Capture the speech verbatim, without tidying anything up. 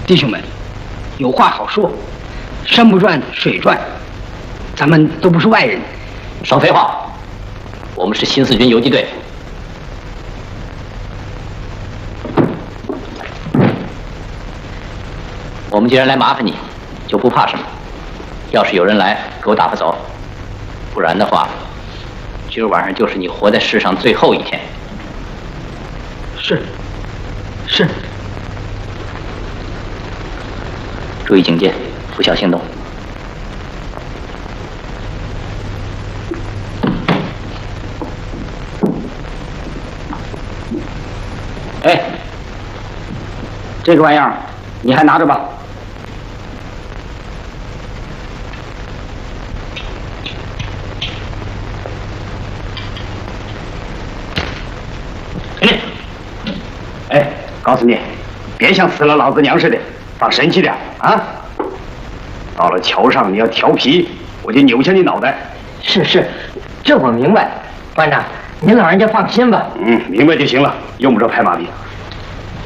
弟兄们，有话好说，山不转水转，咱们都不是外人。 少废话，我们是新四军游击队。我们既然来麻烦你，就不怕什么。要是有人来，给我打发走；不然的话，今儿晚上就是你活在世上最后一天。 是，是。 注意警戒，拂晓行动。 哎，这个玩意儿你还拿着吧。哎，告诉你，别像死了老子娘似的，放神气点啊！到了桥上你要调皮，我就扭下你脑袋。 是是，这我明白。班长，您老人家放心吧。 嗯，明白就行了，用不着拍马屁。